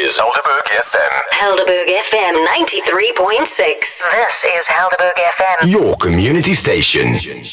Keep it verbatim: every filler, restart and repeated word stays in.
is Helderberg F M. Helderberg F M ninety-three point six. This is Helderberg F M. Your community station.